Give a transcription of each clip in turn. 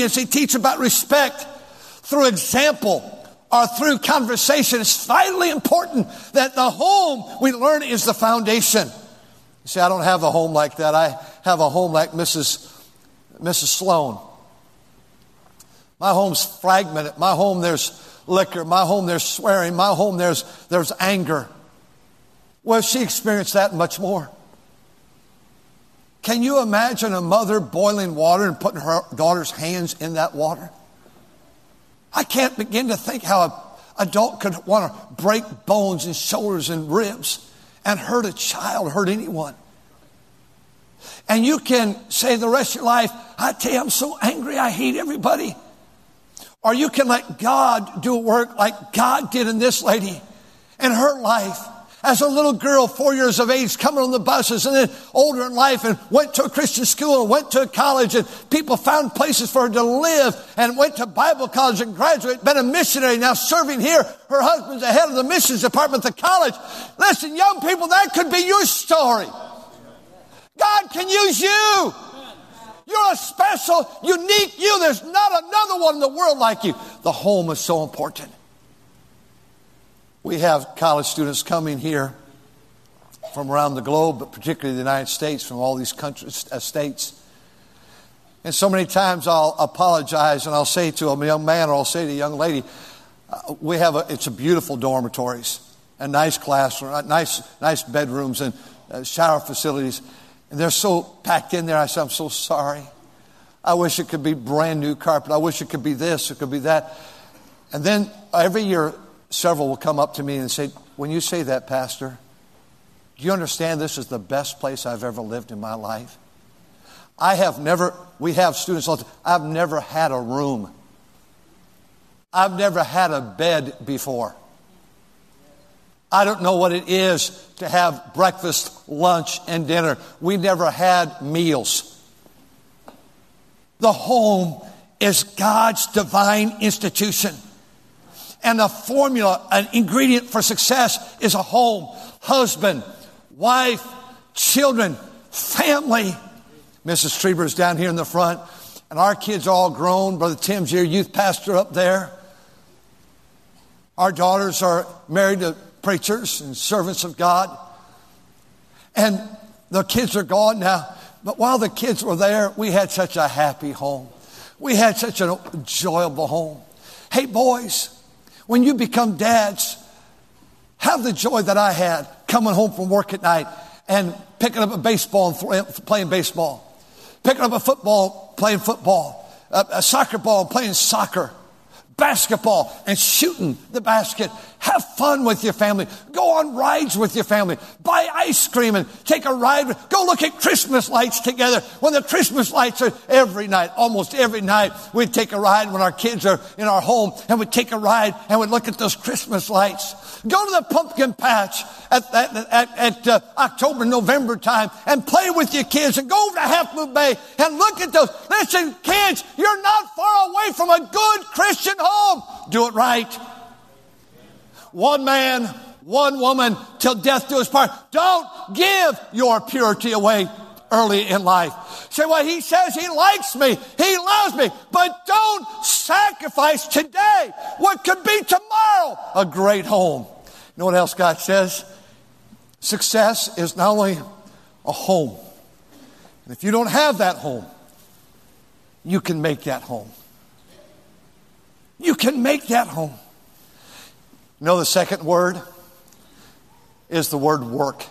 obedience. They teach about respect through example or through conversation. It's vitally important that the home we learn is the foundation. You see, I don't have a home like that. I have a home like Mrs. Sloan. My home's fragmented. My home, there's liquor. My home, there's swearing. My home, there's anger. Well, she experienced that and much more. Can you imagine a mother boiling water and putting her daughter's hands in that water? I can't begin to think how an adult could want to break bones and shoulders and ribs and hurt a child, hurt anyone. And you can say the rest of your life, I tell you, I'm so angry, I hate everybody. Or you can let God do a work like God did in this lady in her life. As a little girl, 4 years of age, coming on the buses, and then older in life, and went to a Christian school and went to a college, and people found places for her to live, and went to Bible college and graduated, been a missionary, now serving here. Her husband's the head of the missions department at the college. Listen, young people, that could be your story. God can use you. You're a special, unique you. There's not another one in the world like you. The home is so important. We have college students coming here from around the globe, but particularly the United States, from all these countries, states. And so many times I'll apologize and I'll say to a young man or I'll say to a young lady, it's a beautiful dormitories, a nice classroom, nice bedrooms and shower facilities. And they're so packed in there. I say, I'm so sorry. I wish it could be brand new carpet. I wish it could be this, it could be that. And then every year, several will come up to me and say, when you say that, Pastor, do you understand this is the best place I've ever lived in my life? We have students all the time, I've never had a room. I've never had a bed before. I don't know what it is to have breakfast, lunch, and dinner. We never had meals. The home is God's divine institution. And the formula, an ingredient for success is a home, husband, wife, children, family. Mrs. Trieber's down here in the front, and our kids are all grown. Brother Tim's your youth pastor up there. Our daughters are married to preachers and servants of God. And the kids are gone now. But while the kids were there, we had such a happy home. We had such an enjoyable home. Hey, boys, when you become dads, have the joy that I had coming home from work at night and picking up a baseball and playing baseball. Picking up a football, playing football. A soccer ball and playing soccer. Basketball and shooting the basket. Have fun with your family. Go on rides with your family. Buy ice cream and take a ride. Go look at Christmas lights together. When the Christmas lights are every night, almost every night, we'd take a ride when our kids are in our home, and we'd take a ride and we'd look at those Christmas lights. Go to the pumpkin patch at October, November time and play with your kids, and go over to Half Moon Bay and look at those. Listen, kids, you're not far away from a good Christian home. Do it right. One man, one woman, till death do us part. Don't give your purity away early in life. Say, well, he says he likes me, he loves me, but don't sacrifice today what could be tomorrow a great home. You know what else God says? Success is not only a home. And if you don't have that home, you can make that home. You can make that home. You know, the second word is the word work.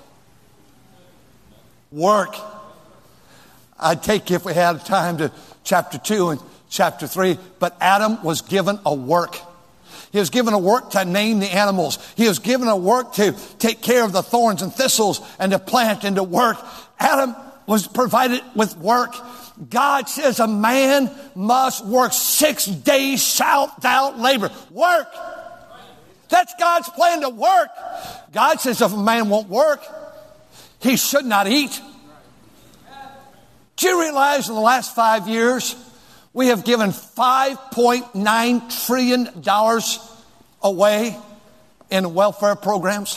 Work. I'd take, if we had time, to chapter 2 and chapter 3. But Adam was given a work. He was given a work to name the animals. He was given a work to take care of the thorns and thistles and to plant and to work. Adam was provided with work. God says a man must work 6 days, shalt thou labor. Work. That's God's plan, to work. God says if a man won't work, he should not eat. Do you realize in the last 5 years, we have given $5.9 trillion away in welfare programs?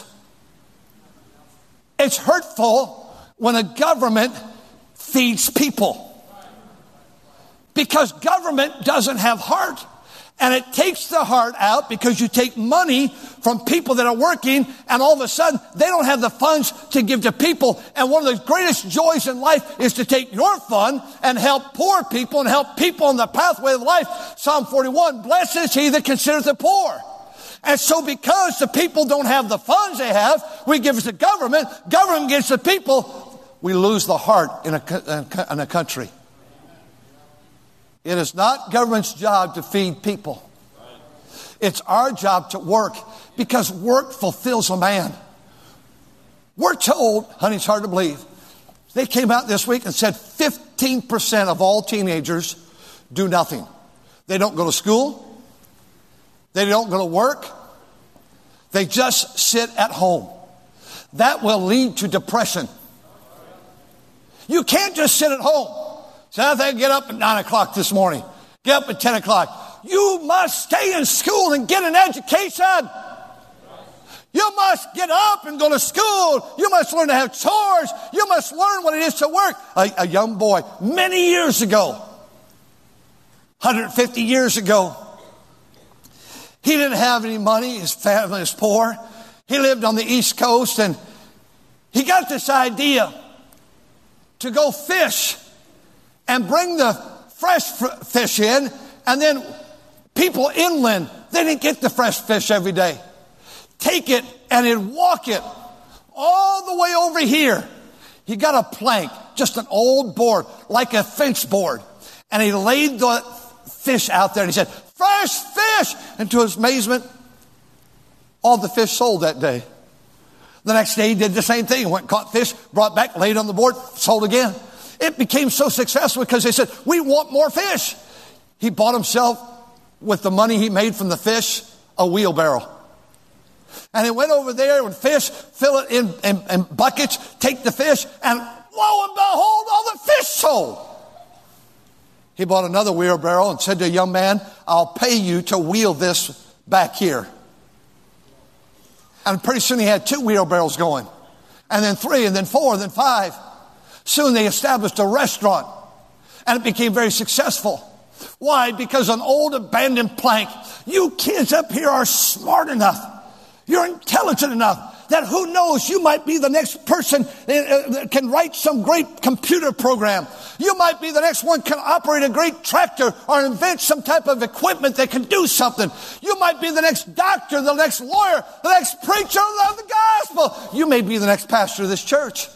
It's hurtful when a government feeds people. Because government doesn't have heart. And it takes the heart out because you take money from people that are working, and all of a sudden they don't have the funds to give to people. And one of the greatest joys in life is to take your fund and help poor people and help people on the pathway of life. Psalm 41, blessed is he that considereth the poor. And so because the people don't have the funds they have, we give it to government. Government gives to people. We lose the heart in a country. It is not government's job to feed people. It's our job to work, because work fulfills a man. We're told, honey, it's hard to believe, they came out this week and said 15% of all teenagers do nothing. They don't go to school. They don't go to work. They just sit at home. That will lead to depression. You can't just sit at home. So I think get up at 9 o'clock this morning. Get up at 10 o'clock. You must stay in school and get an education. You must get up and go to school. You must learn to have chores. You must learn what it is to work. A young boy, many years ago, 150 years ago, he didn't have any money. His family was poor. He lived on the East Coast, and he got this idea to go fish and bring the fresh fish in, and then people inland, they didn't get the fresh fish every day. Take it and then walk it all the way over here. He got a plank, just an old board, like a fence board, and he laid the fish out there, and he said, fresh fish! And to his amazement, all the fish sold that day. The next day he did the same thing. He went and caught fish, brought back, laid on the board, sold again. It became so successful because they said, we want more fish. He bought himself, with the money he made from the fish, a wheelbarrow. And he went over there and fish, fill it in buckets, take the fish, and lo and behold, all the fish sold. He bought another wheelbarrow and said to a young man, I'll pay you to wheel this back here. And pretty soon he had 2 wheelbarrows going. And then 3, and then 4, and then 5. Soon they established a restaurant, and it became very successful. Why? Because an old abandoned plank. You kids up here are smart enough. You're intelligent enough that who knows, you might be the next person that can write some great computer program. You might be the next one can operate a great tractor or invent some type of equipment that can do something. You might be the next doctor, the next lawyer, the next preacher of the gospel. You may be the next pastor of this church.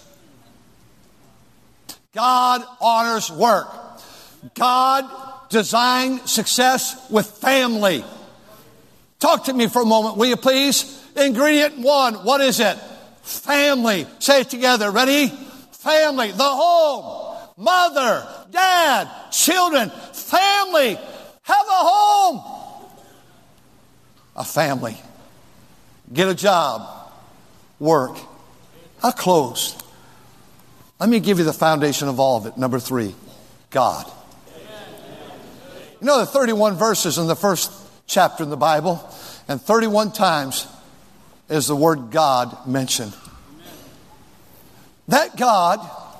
God honors work. God designed success with family. Talk to me for a moment, will you please? Ingredient 1, what is it? Family. Say it together. Ready? Family. The home. Mother, dad, children, family. Have a home. A family. Get a job. Work. I'll close. Let me give you the foundation of all of it. Number 3, God. You know, there are 31 verses in the first chapter in the Bible, and 31 times is the word God mentioned. That God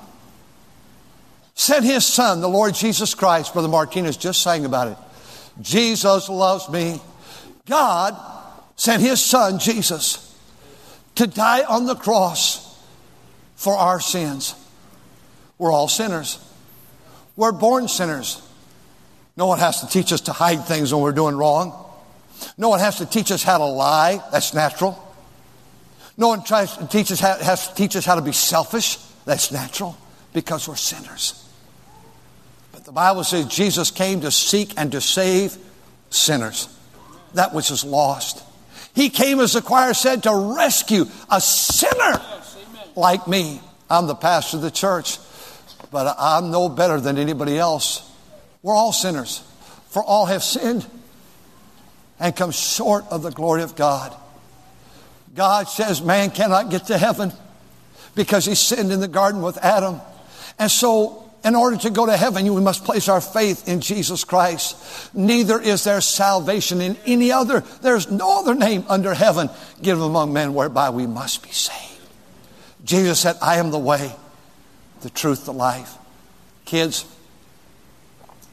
sent his son, the Lord Jesus Christ. Brother Martinez just sang about it. Jesus loves me. God sent his son, Jesus, to die on the cross for our sins. We're all sinners. We're born sinners. No one has to teach us to hide things when we're doing wrong. No one has to teach us how to lie. That's natural. No one has to teach us how to be selfish. That's natural, because we're sinners. But the Bible says Jesus came to seek and to save sinners, that which is lost. He came, as the choir said, to rescue a sinner like me. I'm the pastor of the church, but I'm no better than anybody else. We're all sinners, for all have sinned and come short of the glory of God. God says man cannot get to heaven because he sinned in the garden with Adam. And so in order to go to heaven, we must place our faith in Jesus Christ. Neither is there salvation in any other. There's no other name under heaven given among men whereby we must be saved. Jesus said, I am the way, the truth, the life. Kids,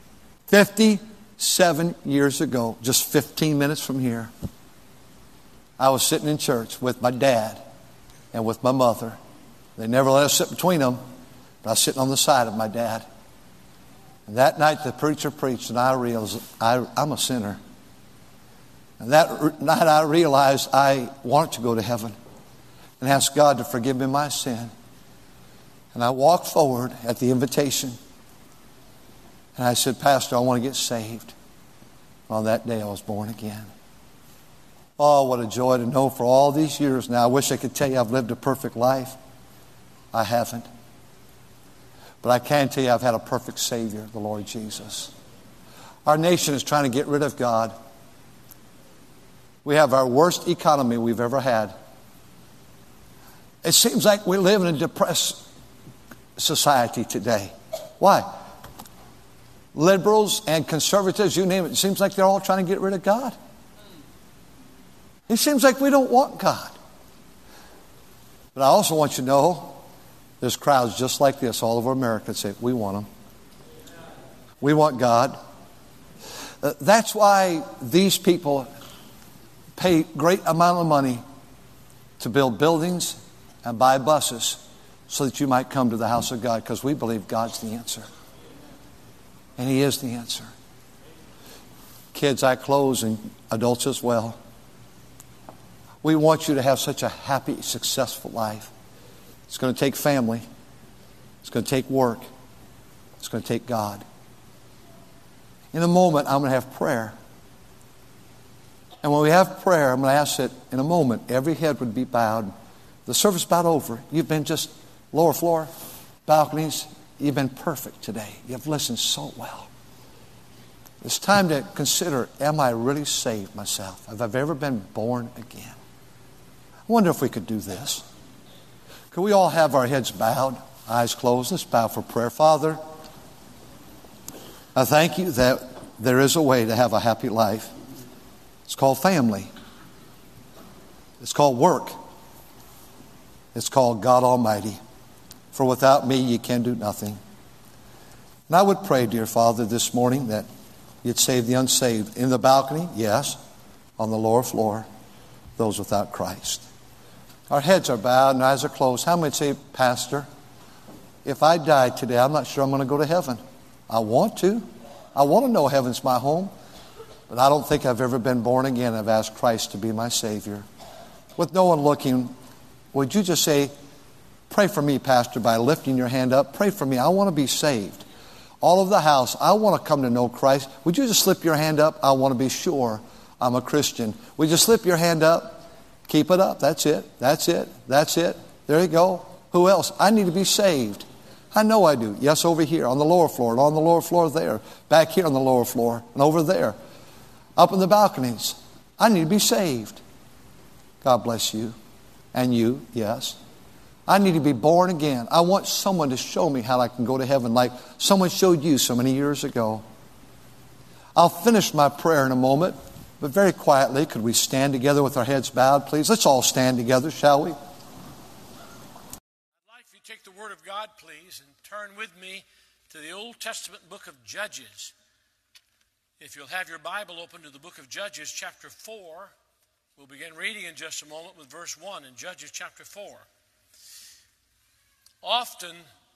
57 years ago, just 15 minutes from here, I was sitting in church with my dad and with my mother. They never let us sit between them, but I was sitting on the side of my dad. And that night the preacher preached, and I realized I'm a sinner. And that night I realized I wanted to go to heaven and ask God to forgive me my sin. And I walked forward at the invitation. And I said, Pastor, I want to get saved. On that day I was born again. Oh, what a joy to know for all these years now. I wish I could tell you I've lived a perfect life. I haven't. But I can tell you I've had a perfect Savior, the Lord Jesus. Our nation is trying to get rid of God. We have our worst economy we've ever had. It seems like we live in a depressed society today. Why? Liberals and conservatives, you name it, it seems like they're all trying to get rid of God. It seems like we don't want God. But I also want you to know there's crowds just like this all over America that say, we want Him. We want God. That's why these people pay great amount of money to build buildings and buy buses so that you might come to the house of God, because we believe God's the answer. And He is the answer. Kids, I close, and adults as well. We want you to have such a happy, successful life. It's going to take family. It's going to take work. It's going to take God. In a moment, I'm going to have prayer. And when we have prayer, I'm going to ask that in a moment, every head would be bowed. The service about over. You've been just lower floor, balconies. You've been perfect today. You've listened so well. It's time to consider, am I really saved myself? Have I ever been born again? I wonder if we could do this. Could we all have our heads bowed, eyes closed? Let's bow for prayer. Father, I thank you that there is a way to have a happy life. It's called family. It's called work. It's called God Almighty. For without me, you can do nothing. And I would pray, dear Father, this morning that you'd save the unsaved. In the balcony, yes. On the lower floor, those without Christ. Our heads are bowed and eyes are closed. How many say, Pastor, if I die today, I'm not sure I'm going to go to heaven. I want to. I want to know heaven's my home. But I don't think I've ever been born again. I've asked Christ to be my Savior. With no one looking, would you just say, pray for me, Pastor, by lifting your hand up. Pray for me. I want to be saved. All of the house, I want to come to know Christ. Would you just slip your hand up? I want to be sure I'm a Christian. Would you slip your hand up? Keep it up. That's it. That's it. That's it. There you go. Who else? I need to be saved. I know I do. Yes, over here on the lower floor, and on the lower floor there. Back here on the lower floor, and over there. Up in the balconies. I need to be saved. God bless you. And you, yes. I need to be born again. I want someone to show me how I can go to heaven like someone showed you so many years ago. I'll finish my prayer in a moment, but very quietly, could we stand together with our heads bowed, please? Let's all stand together, shall we? I'd like for you to take the Word of God, please, and turn with me to the Old Testament book of Judges. If you'll have your Bible open to the book of Judges, chapter 4, we'll begin reading in just a moment with verse 1 in Judges chapter 4. Often,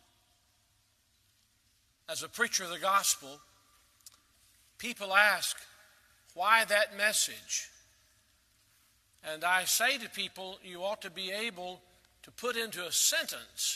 as a preacher of the gospel, people ask, why that message? And I say to people, you ought to be able to put into a sentence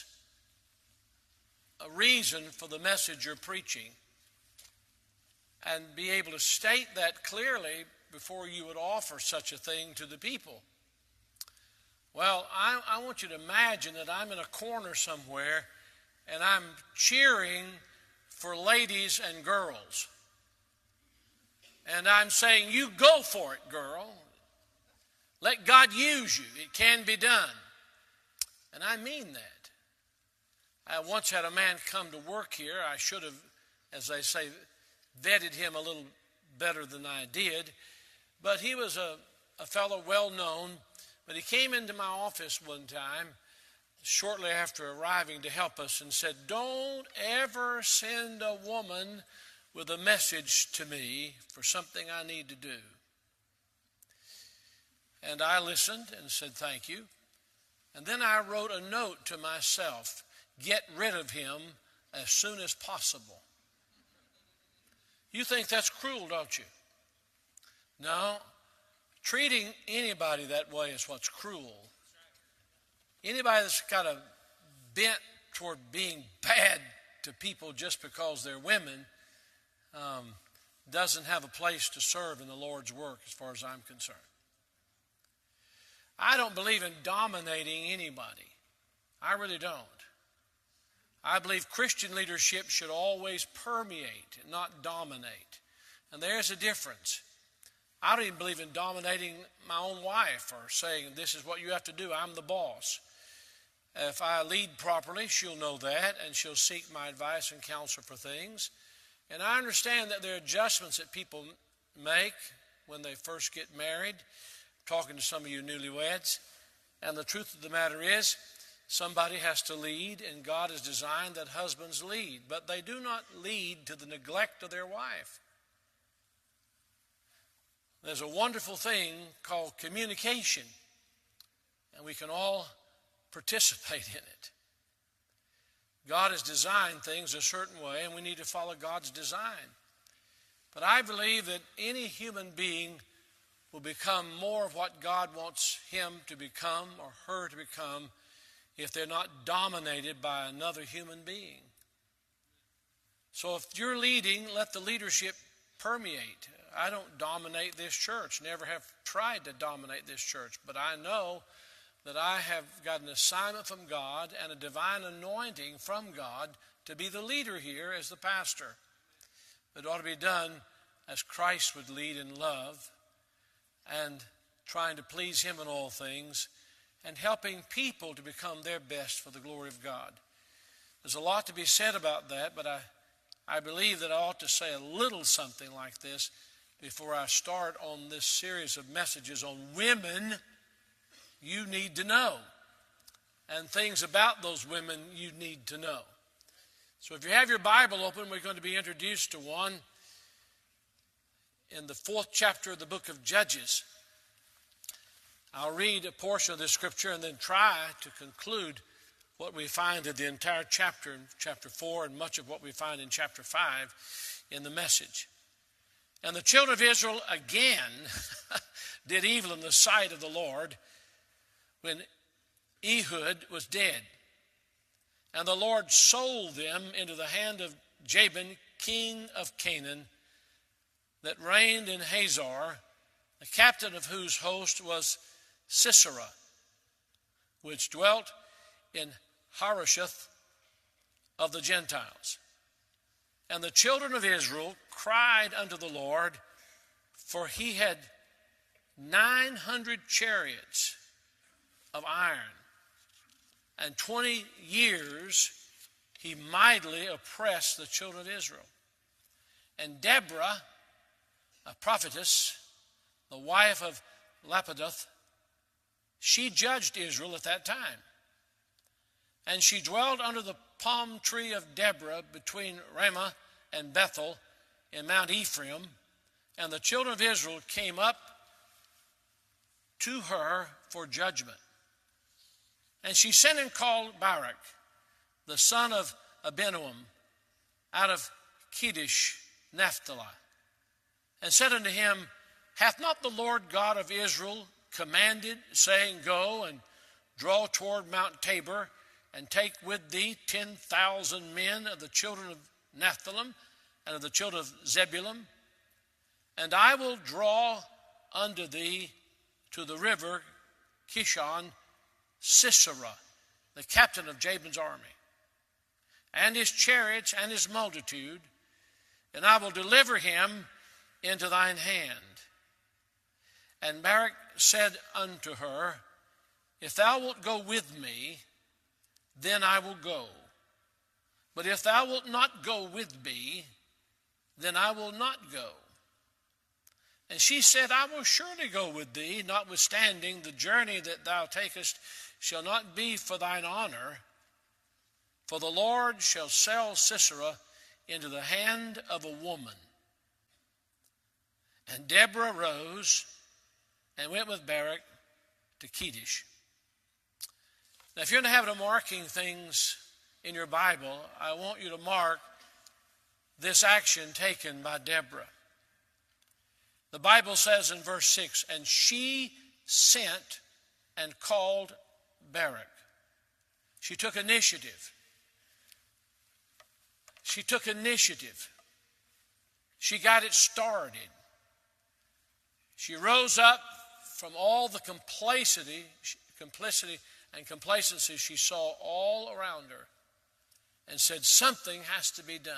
a reason for the message you're preaching and be able to state that clearly before you would offer such a thing to the people. Well, I want you to imagine that I'm in a corner somewhere and I'm cheering for ladies and girls. And I'm saying, you go for it, girl. Let God use you. It can be done. And I mean that. I once had a man come to work here. I should have, as they say, vetted him a little better than I did. But he was a fellow well known. But he came into my office one time, shortly after arriving, to help us and said, don't ever send a woman with a message to me for something I need to do. And I listened and said, thank you. And then I wrote a note to myself, get rid of him as soon as possible. You think that's cruel, don't you? No, treating anybody that way is what's cruel. Anybody that's got a bent toward being bad to people just because they're women doesn't have a place to serve in the Lord's work as far as I'm concerned. I don't believe in dominating anybody. I really don't. I believe Christian leadership should always permeate and not dominate. And there's a difference. I don't even believe in dominating my own wife or saying, this is what you have to do, I'm the boss. If I lead properly, she'll know that, and she'll seek my advice and counsel for things. And I understand that there are adjustments that people make when they first get married. I'm talking to some of you newlyweds. And the truth of the matter is, somebody has to lead, and God has designed that husbands lead. But they do not lead to the neglect of their wife. There's a wonderful thing called communication, and we can all participate in it. God has designed things a certain way, and we need to follow God's design. But I believe that any human being will become more of what God wants him to become or her to become if they're not dominated by another human being. So if you're leading, let the leadership permeate. I don't dominate this church, never have tried to dominate this church, but I know that I have got an assignment from God and a divine anointing from God to be the leader here as the pastor. It ought to be done as Christ would lead in love and trying to please him in all things and helping people to become their best for the glory of God. There's a lot to be said about that, but I believe that I ought to say a little something like this before I start on this series of messages on women you need to know, and things about those women you need to know. So if you have your Bible open, we're going to be introduced to one in the 4th chapter of the book of Judges. I'll read a portion of the scripture and then try to conclude what we find in the entire chapter in chapter 4 and much of what we find in chapter 5 in the message. And the children of Israel again did evil in the sight of the Lord when Ehud was dead. And the Lord sold them into the hand of Jabin, king of Canaan, that reigned in Hazor, the captain of whose host was Sisera, which dwelt in Harosheth of the Gentiles. And the children of Israel cried unto the Lord, for he had 900 chariots of iron, and 20 years he mightily oppressed the children of Israel. And Deborah, a prophetess, the wife of Lapidoth, she judged Israel at that time. And she dwelt under the palm tree of Deborah between Ramah and Bethel in Mount Ephraim. And the children of Israel came up to her for judgment. And she sent and called Barak, the son of Abinoam, out of Kedesh, Naphtali, and said unto him, hath not the Lord God of Israel commanded, saying, go and draw toward Mount Tabor, and take with thee 10,000 men of the children of Naphtali and of the children of Zebulun? And I will draw unto thee to the river Kishon Sisera, the captain of Jabin's army, and his chariots and his multitude, and I will deliver him into thine hand. And Barak said unto her, if thou wilt go with me, then I will go. But if thou wilt not go with me, then I will not go. And she said, I will surely go with thee, notwithstanding the journey that thou takest shall not be for thine honor, for the Lord shall sell Sisera into the hand of a woman. And Deborah rose and went with Barak to Kedesh. Now, if you're in the habit of marking things in your Bible, I want you to mark this action taken by Deborah. The Bible says in verse 6, and she sent and called Barak. She took initiative. She took initiative. She got it started. She rose up from all the complicity and complacency she saw all around her and said, something has to be done.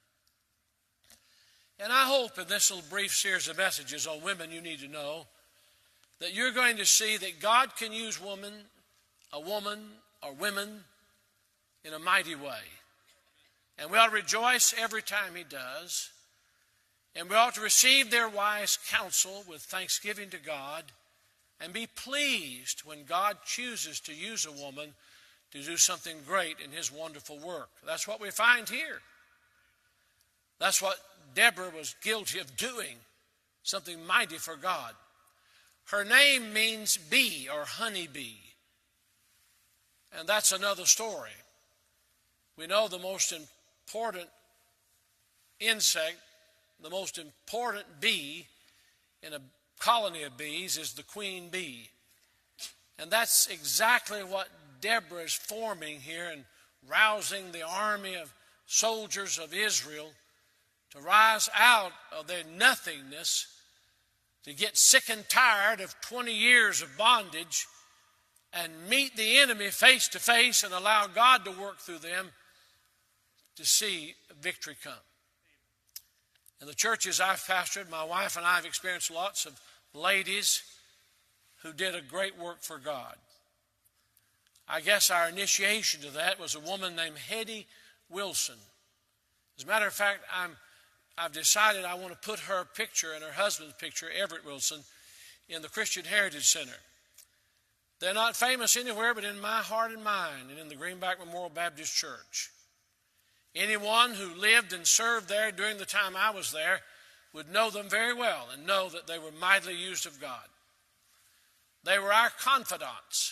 And I hope in this little brief series of messages on women you need to know that you're going to see that God can use a woman or women in a mighty way. And we ought to rejoice every time he does. And we ought to receive their wise counsel with thanksgiving to God and be pleased when God chooses to use a woman to do something great in his wonderful work. That's what we find here. That's what Deborah was guilty of doing, something mighty for God. Her name means bee or honeybee. And that's another story. We know the most important insect, the most important bee in a colony of bees is the queen bee. And that's exactly what Deborah is forming here and rousing the army of soldiers of Israel to rise out of their nothingness, to get sick and tired of 20 years of bondage and meet the enemy face to face and allow God to work through them to see victory come. In the churches I've pastored, my wife and I have experienced lots of ladies who did a great work for God. I guess our initiation to that was a woman named Hetty Wilson. As a matter of fact, I've decided I want to put her picture and her husband's picture, Everett Wilson, in the Christian Heritage Center. They're not famous anywhere but in my heart and mind and in the Greenback Memorial Baptist Church. Anyone who lived and served there during the time I was there would know them very well and know that they were mightily used of God. They were our confidants.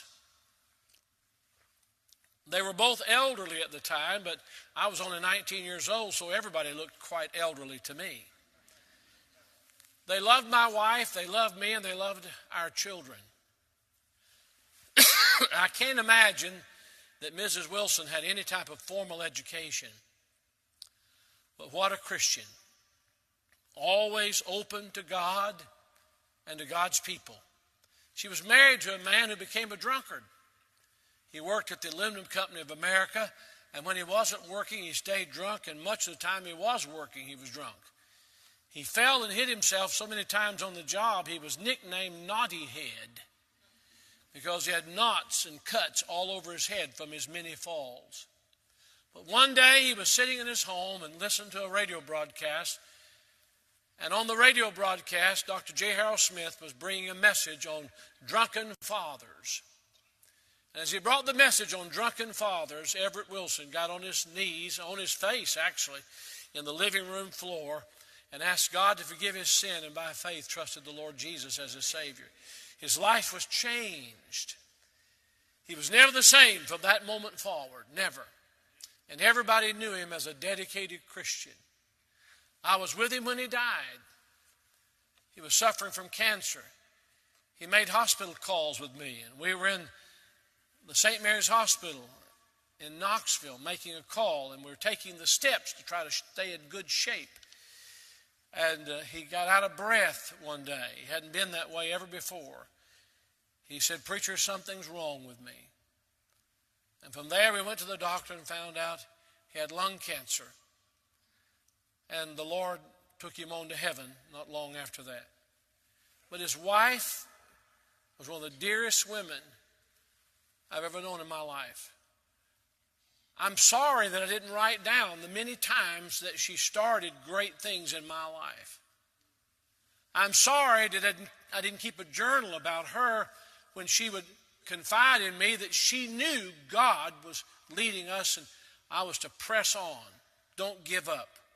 They were both elderly at the time, but I was only 19 years old, so everybody looked quite elderly to me. They loved my wife, they loved me, and they loved our children. I can't imagine that Mrs. Wilson had any type of formal education. But what a Christian. Always open to God and to God's people. She was married to a man who became a drunkard. He worked at the Aluminum Company of America, and when he wasn't working, he stayed drunk, and much of the time he was working, he was drunk. He fell and hit himself so many times on the job, he was nicknamed Naughty Head because he had knots and cuts all over his head from his many falls. But one day he was sitting in his home and listened to a radio broadcast, and on the radio broadcast, Dr. J. Harold Smith was bringing a message on drunken fathers. And as he brought the message on drunken fathers, Everett Wilson got on his knees, on his face actually, in the living room floor and asked God to forgive his sin, and by faith trusted the Lord Jesus as his Savior. His life was changed. He was never the same from that moment forward, never. And everybody knew him as a dedicated Christian. I was with him when he died. He was suffering from cancer. He made hospital calls with me, and we were in the St. Mary's Hospital in Knoxville making a call, and we were taking the steps to try to stay in good shape. And he got out of breath one day. He hadn't been that way ever before. He said, "Preacher, something's wrong with me." And from there we went to the doctor and found out he had lung cancer. And the Lord took him on to heaven not long after that. But his wife was one of the dearest women I've ever known in my life. I'm sorry that I didn't write down the many times that she started great things in my life. I'm sorry that I didn't keep a journal about her when she would confide in me that she knew God was leading us and I was to press on. Don't give up.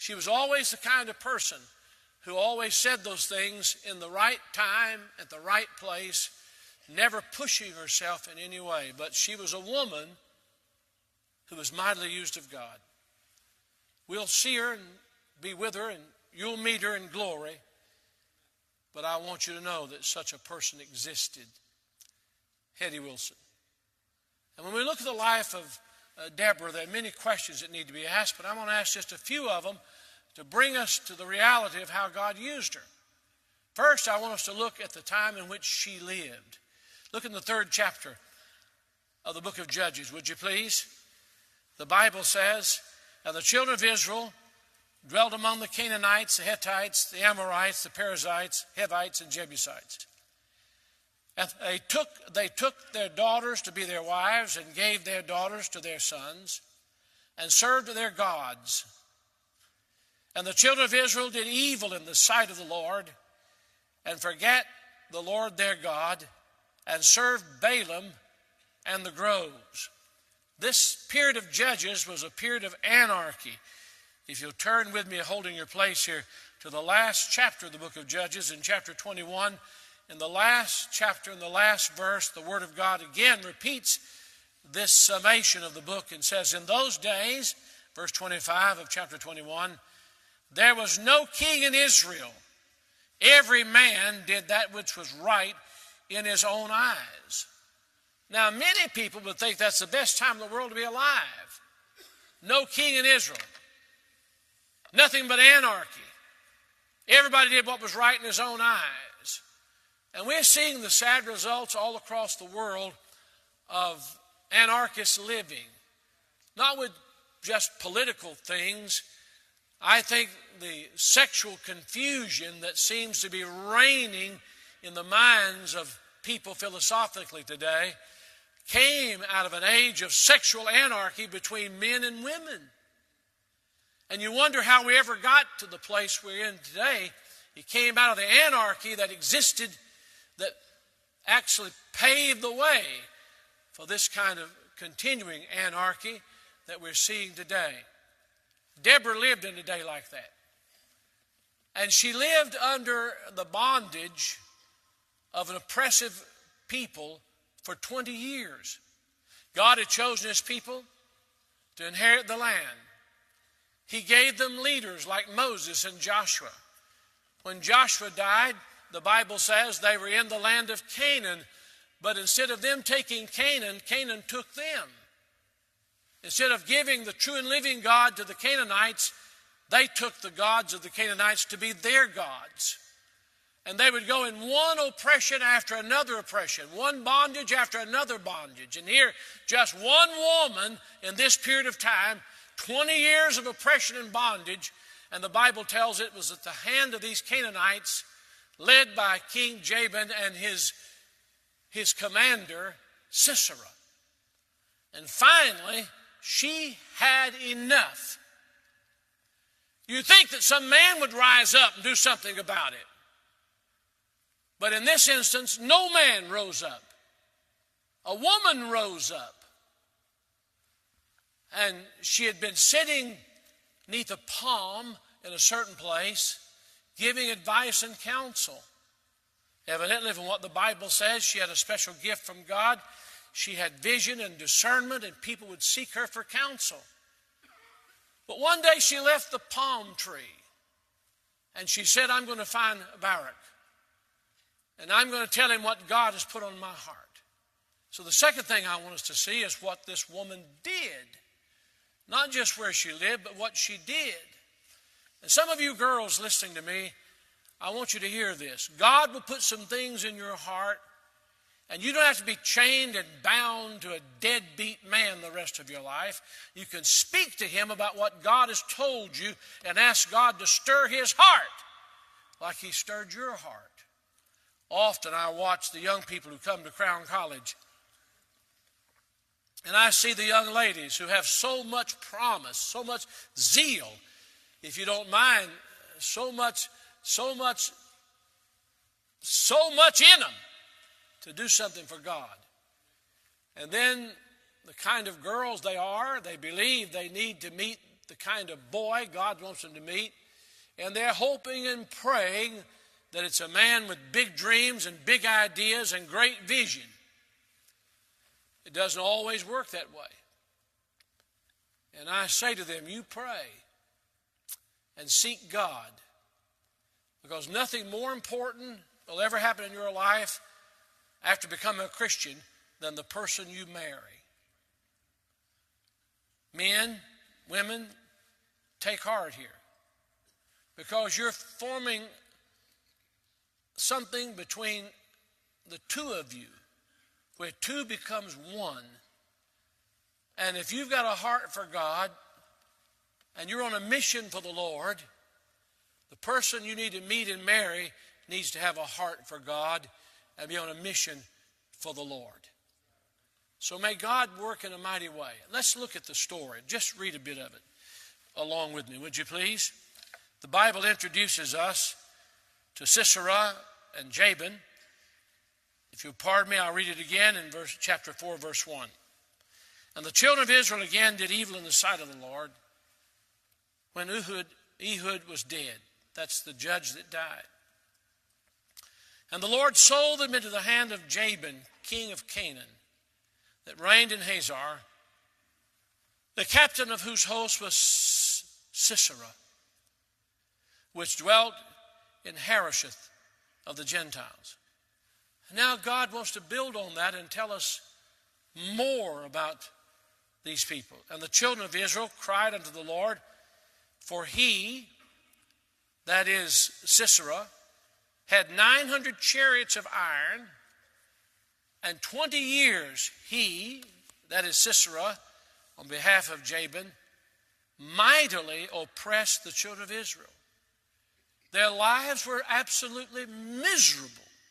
She was always the kind of person who always said those things in the right time, at the right place, never pushing herself in any way. But she was a woman who was mightily used of God. We'll see her and be with her, and you'll meet her in glory. But I want you to know that such a person existed, Hetty Wilson. And when we look at the life of Deborah, there are many questions that need to be asked, but I'm going to ask just a few of them to bring us to the reality of how God used her. First, I want us to look at the time in which she lived. Look in the 3rd chapter of the book of Judges, would you please? The Bible says, "And the children of Israel dwelt among the Canaanites, the Hittites, the Amorites, the Perizzites, Hivites, and Jebusites. And they took their daughters to be their wives and gave their daughters to their sons and served their gods. And the children of Israel did evil in the sight of the Lord and forgat the Lord their God and served Balaam and the groves." This period of Judges was a period of anarchy. If you'll turn with me, holding your place here, to the last chapter of the book of Judges, in chapter 21, in the last chapter, in the last verse, the Word of God again repeats this summation of the book and says, "In those days," verse 25 of chapter 21, "there was no king in Israel. Every man did that which was right in his own eyes." Now, many people would think that's the best time in the world to be alive. No king in Israel. Nothing but anarchy. Everybody did what was right in his own eyes. And we're seeing the sad results all across the world of anarchist living. Not with just political things. I think the sexual confusion that seems to be reigning in the minds of people philosophically today came out of an age of sexual anarchy between men and women. And you wonder how we ever got to the place we're in today. It came out of the anarchy that existed that actually paved the way for this kind of continuing anarchy that we're seeing today. Deborah lived in a day like that. And she lived under the bondage of an oppressive people for 20 years. God had chosen his people to inherit the land. He gave them leaders like Moses and Joshua. When Joshua died, the Bible says they were in the land of Canaan, but instead of them taking Canaan, Canaan took them. Instead of giving the true and living God to the Canaanites, they took the gods of the Canaanites to be their gods. And they would go in one oppression after another oppression, one bondage after another bondage. And here, just one woman in this period of time, 20 years of oppression and bondage, and the Bible tells it was at the hand of these Canaanites, led by King Jabin and his commander, Sisera. And finally, she had enough. You'd think that some man would rise up and do something about it. But in this instance, no man rose up. A woman rose up. And she had been sitting neath a palm in a certain place, giving advice and counsel. Evidently, from what the Bible says, she had a special gift from God. She had vision and discernment, and people would seek her for counsel. But one day she left the palm tree, and she said, "I'm going to find Barak, and I'm going to tell him what God has put on my heart." So the second thing I want us to see is what this woman did. Not just where she lived, but what she did. And some of you girls listening to me, I want you to hear this. God will put some things in your heart, and you don't have to be chained and bound to a deadbeat man the rest of your life. You can speak to him about what God has told you and ask God to stir his heart like he stirred your heart. Often I watch the young people who come to Crown College, and I see the young ladies who have so much promise, so much zeal, if you don't mind, so much in them to do something for God. And then the kind of girls they are, they believe they need to meet the kind of boy God wants them to meet, and they're hoping and praying that it's a man with big dreams and big ideas and great vision. It doesn't always work that way. And I say to them, you pray and seek God, because nothing more important will ever happen in your life after becoming a Christian than the person you marry. Men, women, take heart here, because you're forming something between the two of you, where two becomes one. And if you've got a heart for God and you're on a mission for the Lord, the person you need to meet and marry needs to have a heart for God and be on a mission for the Lord. So may God work in a mighty way. Let's look at the story. Just read a bit of it along with me, would you please? The Bible introduces us to Sisera and Jabin. If you'll pardon me, I'll read it again in chapter 4, verse 1. And the children of Israel again did evil in the sight of the Lord when Ehud was dead. That's the judge that died. And the Lord sold them into the hand of Jabin, king of Canaan, that reigned in Hazor, the captain of whose host was Sisera, which dwelt in Harosheth of the Gentiles. And now God wants to build on that and tell us more about these people. And the children of Israel cried unto the Lord, for he, that is Sisera, had 900 chariots of iron, and 20 years he, that is Sisera, on behalf of Jabin, mightily oppressed the children of Israel. Their lives were absolutely miserable.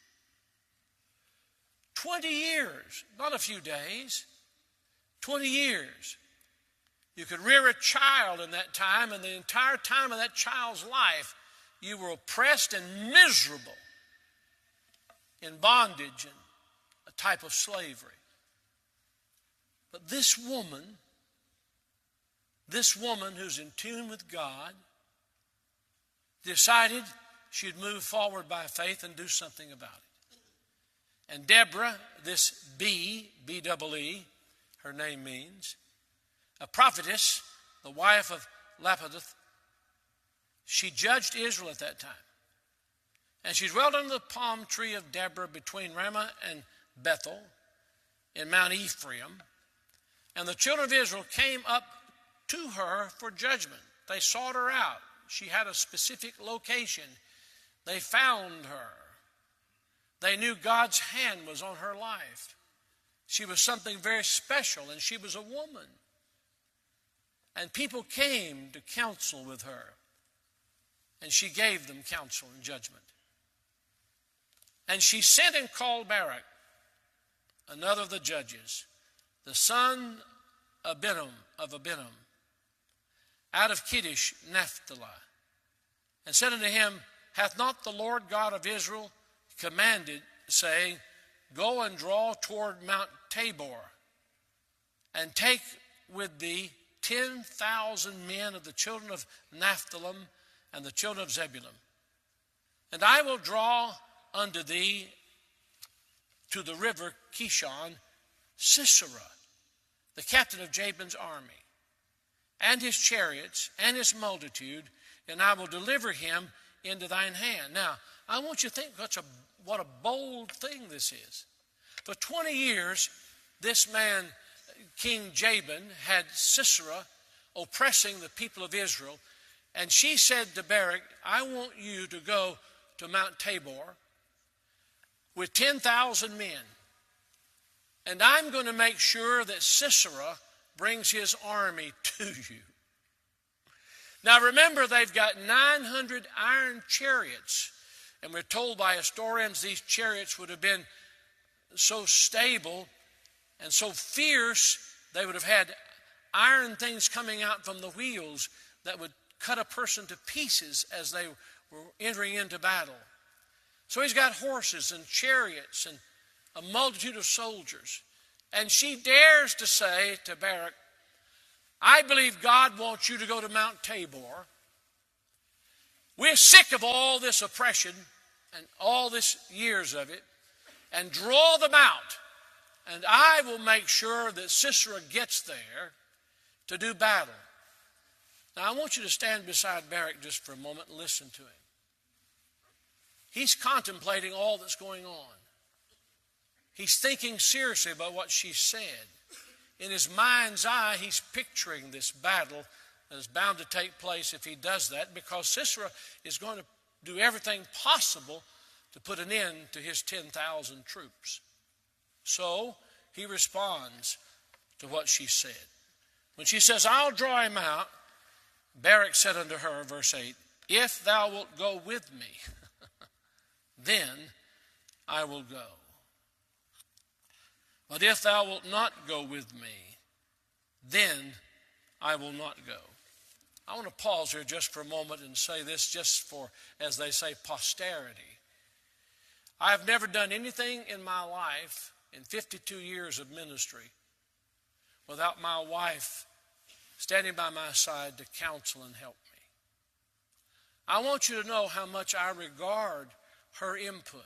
20 years, not a few days, 20 years. You could rear a child in that time, and the entire time of that child's life, you were oppressed and miserable in bondage and a type of slavery. But this woman who's in tune with God, decided she'd move forward by faith and do something about it. And Deborah, this B-double-E, her name means, a prophetess, the wife of Lapidoth, she judged Israel at that time. And she dwelt under the palm tree of Deborah between Ramah and Bethel in Mount Ephraim. And the children of Israel came up to her for judgment. They sought her out. She had a specific location. They found her. They knew God's hand was on her life. She was something very special, and she was a woman. And people came to counsel with her, and she gave them counsel and judgment. And she sent and called Barak, another of the judges, the son of Abinum, out of Kiddish, Naphtali, and said unto him, hath not the Lord God of Israel commanded, saying, go and draw toward Mount Tabor, and take with thee 10,000 men of the children of Naphtali and the children of Zebulun. And I will draw unto thee to the river Kishon Sisera, the captain of Jabin's army, and his chariots, and his multitude, and I will deliver him into thine hand. Now, I want you to think what a bold thing this is. For 20 years, this man, King Jabin, had Sisera oppressing the people of Israel, and she said to Barak, I want you to go to Mount Tabor with 10,000 men, and I'm going to make sure that Sisera brings his army to you. Now remember, they've got 900 iron chariots, and we're told by historians these chariots would have been so stable and so fierce, they would have had iron things coming out from the wheels that would cut a person to pieces as they were entering into battle. So he's got horses and chariots and a multitude of soldiers. And she dares to say to Barak, I believe God wants you to go to Mount Tabor. We're sick of all this oppression and all this years of it, and draw them out. And I will make sure that Sisera gets there to do battle. Now, I want you to stand beside Barak just for a moment and listen to him. He's contemplating all that's going on. He's thinking seriously about what she said. In his mind's eye, he's picturing this battle that is bound to take place if he does that, because Sisera is going to do everything possible to put an end to his 10,000 troops. So he responds to what she said. When she says, I'll draw him out, Barak said unto her, verse 8, if thou wilt go with me, then I will go. But if thou wilt not go with me, then I will not go. I want to pause here just for a moment and say this just for, as they say, posterity. I have never done anything in my life in 52 years of ministry without my wife standing by my side to counsel and help me. I want you to know how much I regard her input.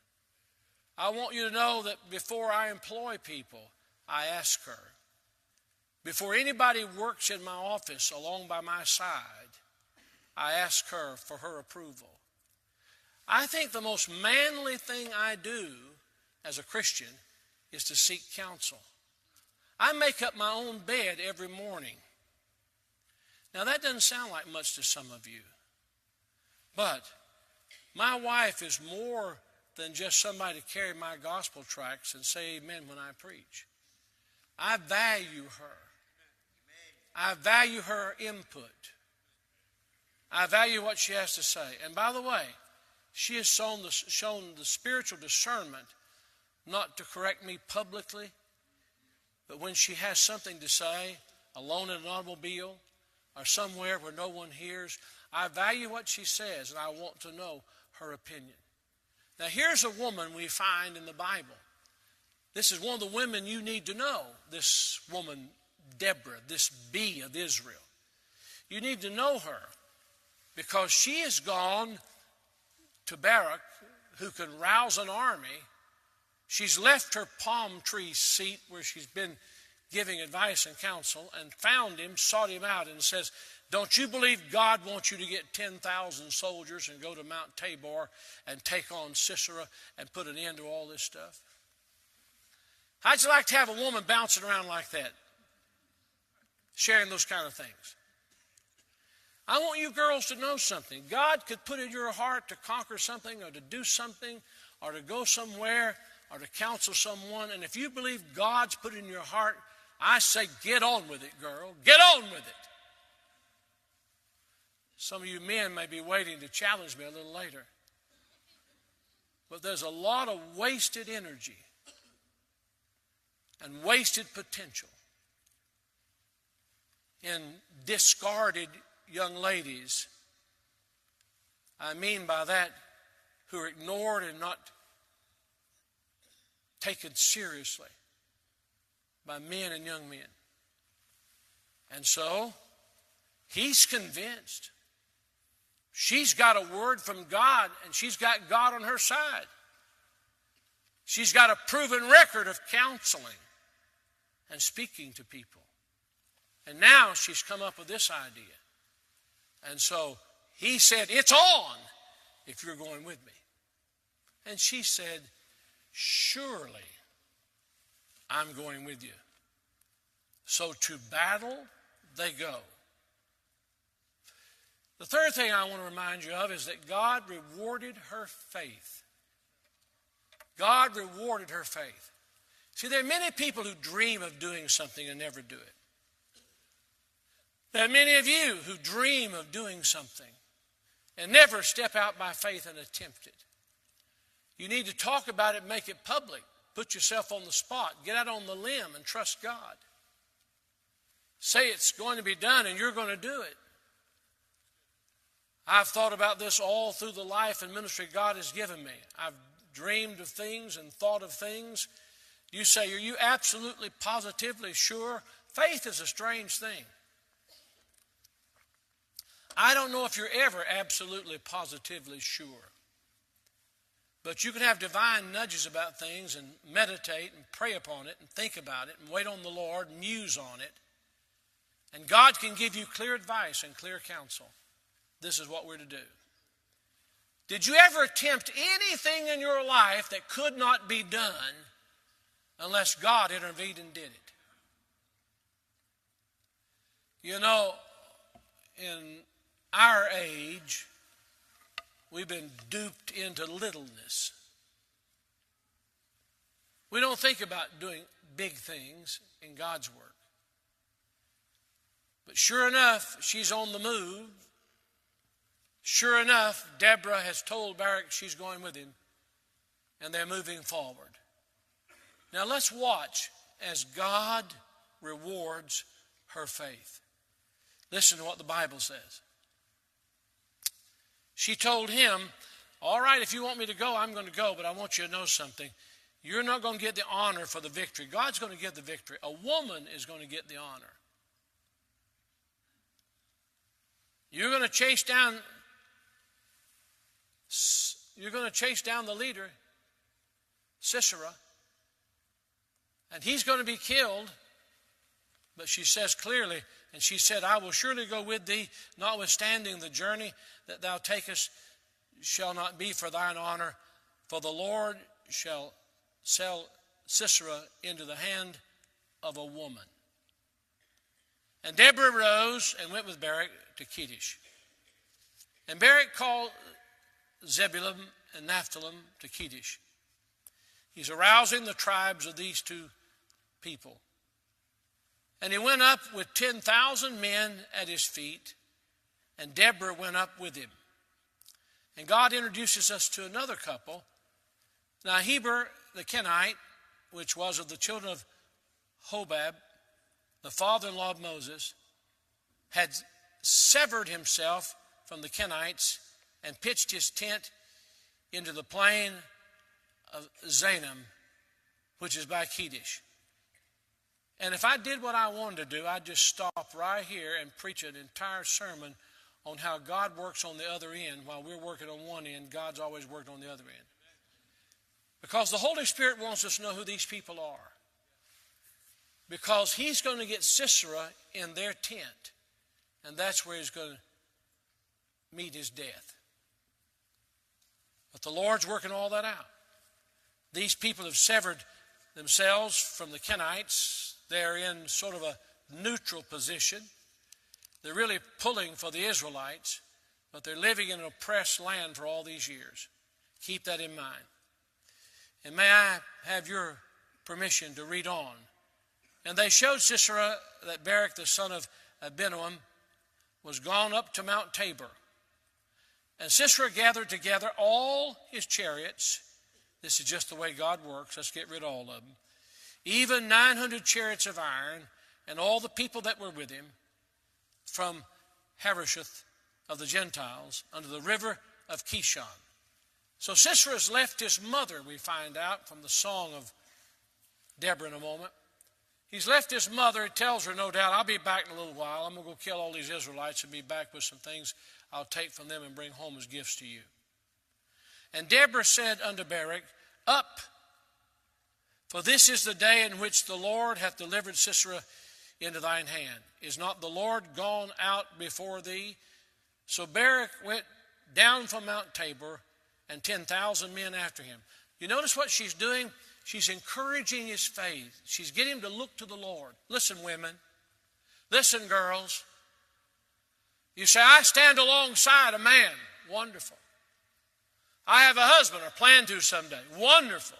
I want you to know that before I employ people, I ask her. Before anybody works in my office along by my side, I ask her for her approval. I think the most manly thing I do as a Christian is to seek counsel. I make up my own bed every morning. Now, that doesn't sound like much to some of you, but my wife is more than just somebody to carry my gospel tracts and say amen when I preach. I value her. I value her input. I value what she has to say. And by the way, she has shown the spiritual discernment not to correct me publicly, but when she has something to say, alone in an automobile or somewhere where no one hears, I value what she says and I want to know her opinion. Now, here's a woman we find in the Bible. This is one of the women you need to know, this woman, Deborah, this bee of Israel. You need to know her because she has gone to Barak, who can rouse an army. She's left her palm tree seat where she's been giving advice and counsel and found him, sought him out, and says, don't you believe God wants you to get 10,000 soldiers and go to Mount Tabor and take on Sisera and put an end to all this stuff? How'd you like to have a woman bouncing around like that, sharing those kind of things? I want you girls to know something. God could put in your heart to conquer something or to do something or to go somewhere or to counsel someone. And if you believe God's put in your heart, I say get on with it, girl. Get on with it. Some of you men may be waiting to challenge me a little later. But there's a lot of wasted energy and wasted potential in discarded young ladies. I mean by that, who are ignored and not taken seriously by men and young men. And so, he's convinced. She's got a word from God, and she's got God on her side. She's got a proven record of counseling and speaking to people. And now she's come up with this idea. And so he said, it's on if you're going with me. And she said, surely I'm going with you. So to battle they go. The third thing I want to remind you of is that God rewarded her faith. God rewarded her faith. See, there are many people who dream of doing something and never do it. There are many of you who dream of doing something and never step out by faith and attempt it. You need to talk about it, make it public. Put yourself on the spot. Get out on the limb and trust God. Say it's going to be done and you're going to do it. I've thought about this all through the life and ministry God has given me. I've dreamed of things and thought of things. You say, are you absolutely, positively sure? Faith is a strange thing. I don't know if you're ever absolutely, positively sure. But you can have divine nudges about things and meditate and pray upon it and think about it and wait on the Lord, muse on it. And God can give you clear advice and clear counsel. This is what we're to do. Did you ever attempt anything in your life that could not be done unless God intervened and did it? You know, in our age, we've been duped into littleness. We don't think about doing big things in God's work. But sure enough, she's on the move. Sure enough, Deborah has told Barak she's going with him, and they're moving forward. Now let's watch as God rewards her faith. Listen to what the Bible says. She told him, all right, if you want me to go, I'm going to go, but I want you to know something. You're not going to get the honor for the victory. God's going to give the victory. A woman is going to get the honor. You're going to chase down the leader, Sisera, and he's going to be killed. But she says clearly, and she said, I will surely go with thee, notwithstanding the journey that thou takest shall not be for thine honor, for the Lord shall sell Sisera into the hand of a woman. And Deborah rose and went with Barak to Kedesh. And Barak called Zebulun and Naphtali to Kedesh. He's arousing the tribes of these two people. And he went up with 10,000 men at his feet, and Deborah went up with him. And God introduces us to another couple. Now Heber the Kenite, which was of the children of Hobab, the father-in-law of Moses, had severed himself from the Kenites and pitched his tent into the plain of Zaanam, which is by Kedesh. And if I did what I wanted to do, I'd just stop right here and preach an entire sermon on how God works on the other end. While we're working on one end, God's always worked on the other end. Because the Holy Spirit wants us to know who these people are. Because he's going to get Sisera in their tent. And that's where he's going to meet his death. But the Lord's working all that out. These people have severed themselves from the Kenites. They're in sort of a neutral position. They're really pulling for the Israelites, but they're living in an oppressed land for all these years. Keep that in mind. And may I have your permission to read on? And they showed Sisera that Barak the son of Abinoam was gone up to Mount Tabor. And Sisera gathered together all his chariots. This is just the way God works. Let's get rid of all of them. Even 900 chariots of iron, and all the people that were with him, from Harosheth of the Gentiles unto the river of Kishon. So Sisera's left his mother, we find out from the song of Deborah in a moment. He's left his mother. He tells her, no doubt, I'll be back in a little while. I'm going to go kill all these Israelites and be back with some things I'll take from them and bring home as gifts to you. And Deborah said unto Barak, up, for this is the day in which the Lord hath delivered Sisera into thine hand. Is not the Lord gone out before thee? So Barak went down from Mount Tabor, and 10,000 men after him. You notice what she's doing? She's encouraging his faith. She's getting him to look to the Lord. Listen, women. Listen, girls. You say, I stand alongside a man. Wonderful. I have a husband or plan to someday. Wonderful.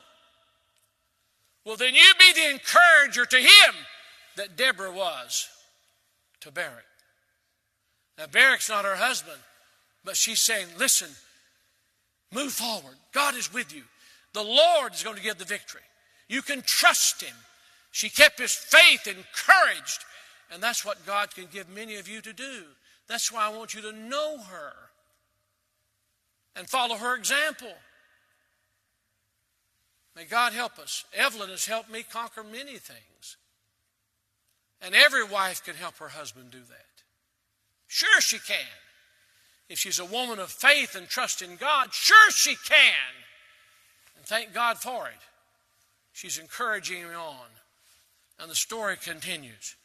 Well, then you be the encourager to him that Deborah was to Barak. Now, Barak's not her husband, but she's saying, listen, move forward. God is with you. The Lord is going to give the victory. You can trust him. She kept his faith encouraged, and that's what God can give many of you to do. That's why I want you to know her and follow her example. May God help us. Evelyn has helped me conquer many things. And every wife can help her husband do that. Sure she can. if she's a woman of faith and trust in God, sure she can. And thank God for it. She's encouraging him on. And the story continues.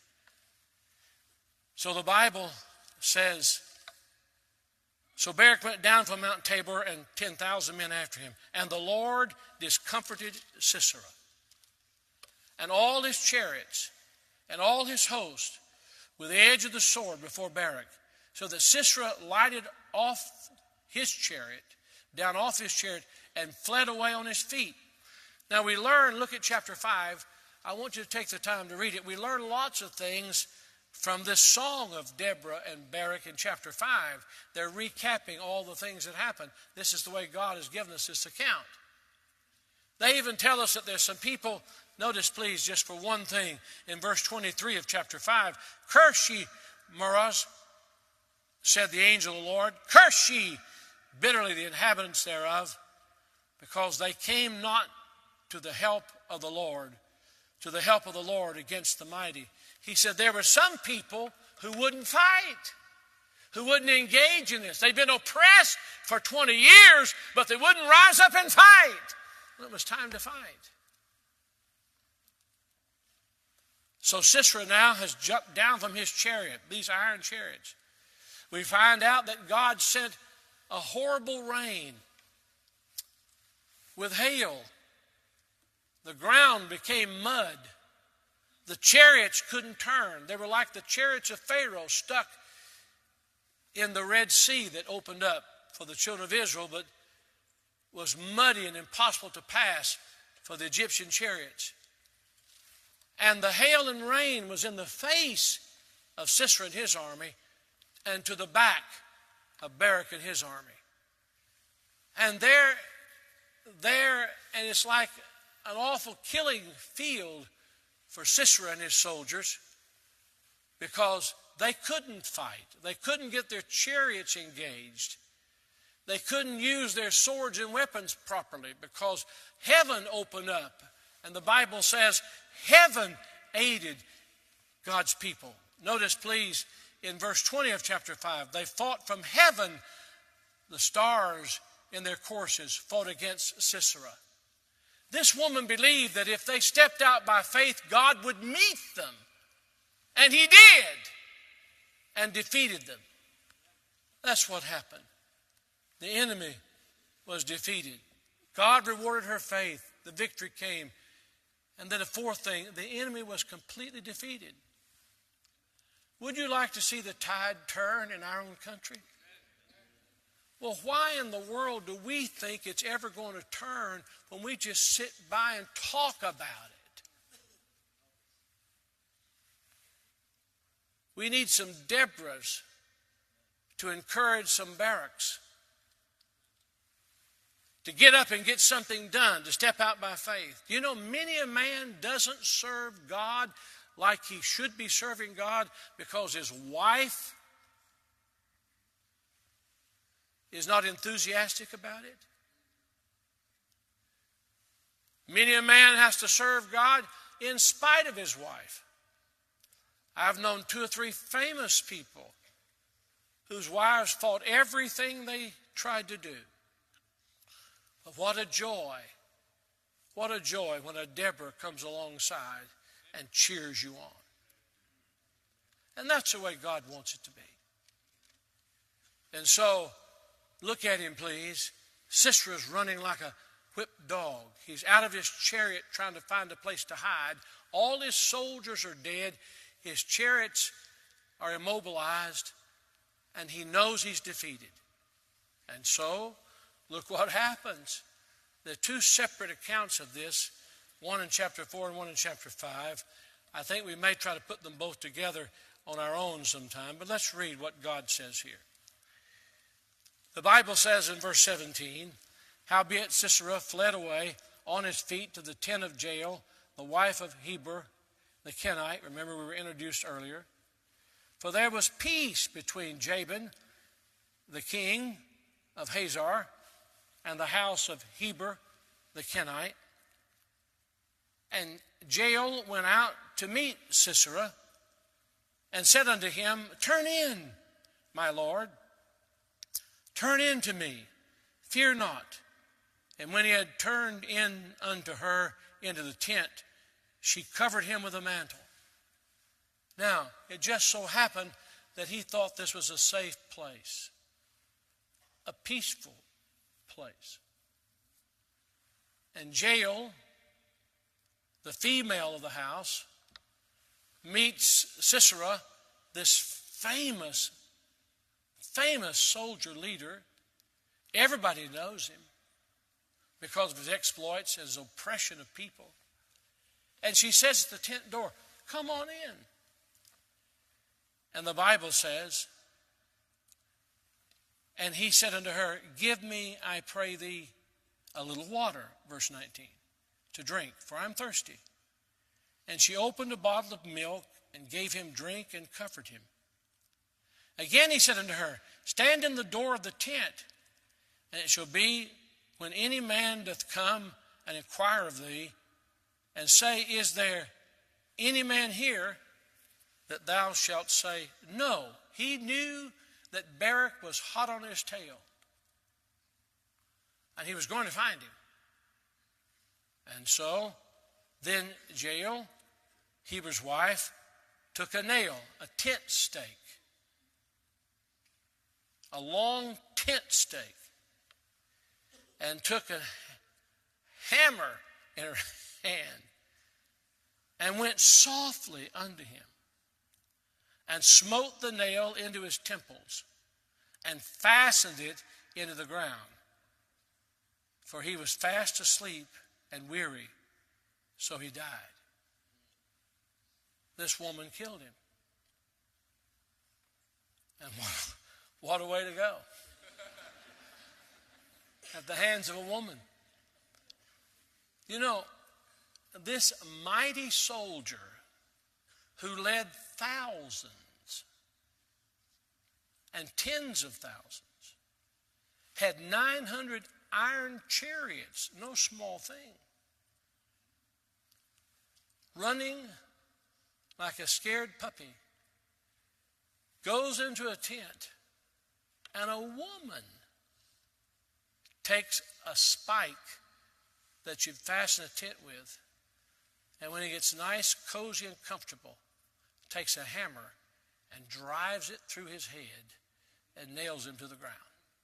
So the Bible says, so Barak went down from Mount Tabor and 10,000 men after him. And the Lord discomforted Sisera and all his chariots and all his host with the edge of the sword before Barak, so that Sisera lighted off his chariot, down off his chariot, and fled away on his feet. Now we learn, look at chapter 5. I want you to take the time to read it. We learn lots of things from this song of Deborah and Barak in chapter 5. They're recapping all the things that happened. This is the way God has given us this account. They even tell us that there's some people. Notice, please, just for one thing, in verse 23 of chapter 5, curse ye, Meroz, said the angel of the Lord, curse ye bitterly the inhabitants thereof, because they came not to the help of the Lord, against the mighty. He said there were some people who wouldn't fight, who wouldn't engage in this. They'd been oppressed for 20 years, but they wouldn't rise up and fight. Well, it was time to fight. So Sisera now has jumped down from his chariot, these iron chariots. We find out that God sent a horrible rain with hail. The ground became mud. The chariots couldn't turn. They were like the chariots of Pharaoh stuck in the Red Sea that opened up for the children of Israel, but was muddy and impossible to pass for the Egyptian chariots. And the hail and rain was in the face of Sisera and his army, and to the back of Barak and his army. And and it's like an awful killing field for Sisera and his soldiers, because they couldn't fight. They couldn't get their chariots engaged. They couldn't use their swords and weapons properly, because heaven opened up. And the Bible says heaven aided God's people. Notice, please, in verse 20 of chapter 5, they fought from heaven. The stars in their courses fought against Sisera. This woman believed that if they stepped out by faith, God would meet them. And he did, and defeated them. That's what happened. The enemy was defeated. God rewarded her faith. The victory came. And then the fourth thing, the enemy was completely defeated. Would you like to see the tide turn in our own country? Well, why in the world do we think it's ever going to turn when we just sit by and talk about it? We need some Deborahs to encourage some Baraks to get up and get something done, to step out by faith. You know, many a man doesn't serve God like he should be serving God because his wife is not enthusiastic about it. Many a man has to serve God in spite of his wife. I've known 2 or 3 famous people whose wives fought everything they tried to do. But what a joy when a Deborah comes alongside and cheers you on. And that's the way God wants it to be. And so, look at him, please. Sisera's running like a whipped dog. He's out of his chariot trying to find a place to hide. All his soldiers are dead. His chariots are immobilized. And he knows he's defeated. And so, look what happens. There are 2 separate accounts of this, one in chapter 4 and one in chapter 5. I think we may try to put them both together on our own sometime, but let's read what God says here. The Bible says in verse 17, howbeit Sisera fled away on his feet to the tent of Jael, the wife of Heber the Kenite. Remember, we were introduced earlier. For there was peace between Jabin, the king of Hazor, and the house of Heber the Kenite. And Jael went out to meet Sisera and said unto him, turn in, my lord. turn in to me, fear not. And when he had turned in unto her into the tent, she covered him with a mantle. Now, it just so happened that he thought this was a safe place, a peaceful place. And Jael, the female of the house, meets Sisera, this famous soldier leader. Everybody knows him because of his exploits, his oppression of people. And she says at the tent door, come on in. And the Bible says, and he said unto her, give me, I pray thee, a little water, verse 19, to drink, for I'm thirsty. And she opened a bottle of milk and gave him drink and comforted him. Again he said unto her, stand in the door of the tent, and it shall be when any man doth come and inquire of thee, and say, is there any man here, that thou shalt say, no. He knew that Barak was hot on his tail, and he was going to find him. And so then Jael, Heber's wife, took a nail, a tent stake, a long tent stake, and took a hammer in her hand and went softly unto him and smote the nail into his temples and fastened it into the ground. For he was fast asleep and weary, so he died. This woman killed him. And what a way to go. At the hands of a woman. You know, this mighty soldier who led thousands and tens of thousands had 900 iron chariots, no small thing, running like a scared puppy, goes into a tent, and a woman takes a spike that you'd fasten a tent with, and when it gets nice, cozy, and comfortable, takes a hammer and drives it through his head and nails him to the ground.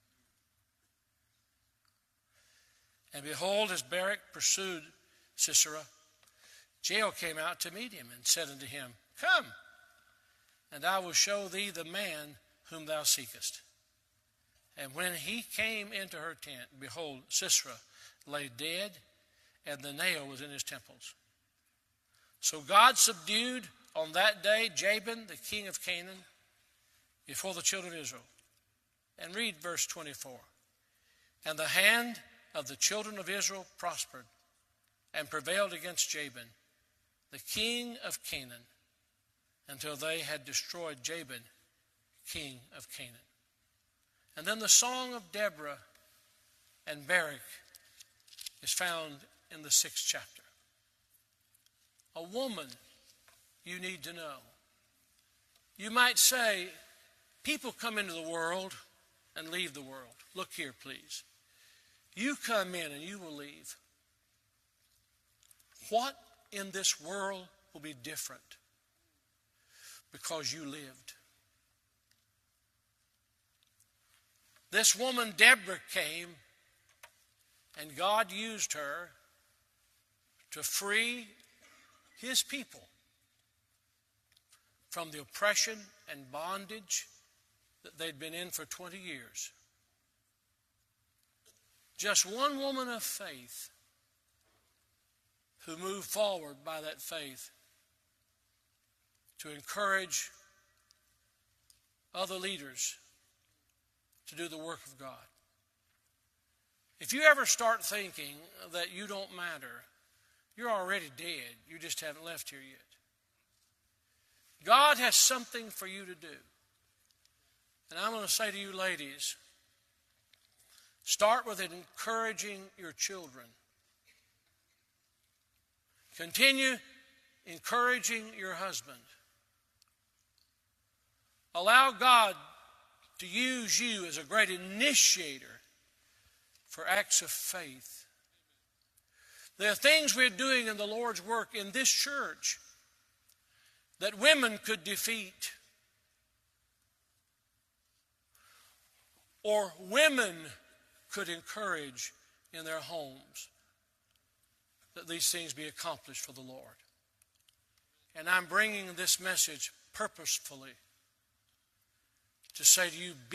And behold, as Barak pursued Sisera, Jael came out to meet him and said unto him, come, and I will show thee the man whom thou seekest. And when he came into her tent, behold, Sisera lay dead, and the nail was in his temples. So God subdued on that day Jabin, the king of Canaan, before the children of Israel. And read verse 24. And the hand of the children of Israel prospered and prevailed against Jabin, the king of Canaan, until they had destroyed Jabin, king of Canaan. And then the song of Deborah and Barak is found in the 6th chapter. A woman you need to know. You might say, people come into the world and leave the world. Look here, please. You come in and you will leave. What in this world will be different because you lived? This woman, Deborah, came, and God used her to free his people from the oppression and bondage that they'd been in for 20 years. Just one woman of faith who moved forward by that faith to encourage other leaders to do the work of God. If you ever start thinking that you don't matter, you're already dead. You just haven't left here yet. God has something for you to do. And I'm going to say to you ladies, start with encouraging your children. Continue encouraging your husband. Allow God to use you as a great initiator for acts of faith. There are things we're doing in the Lord's work in this church that women could defeat, or women could encourage in their homes, that these things be accomplished for the Lord. And I'm bringing this message purposefully to say to you,